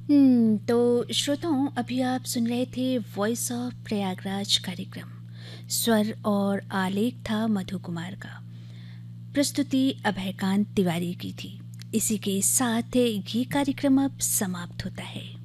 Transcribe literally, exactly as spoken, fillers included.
हम्म, तो श्रोताओं, अभी आप सुन रहे थे वॉइस ऑफ प्रयागराज कार्यक्रम। स्वर और आलेख था मधु कुमार का। प्रस्तुति अभयकांत तिवारी की थी। इसी के साथ ये कार्यक्रम अब समाप्त होता है।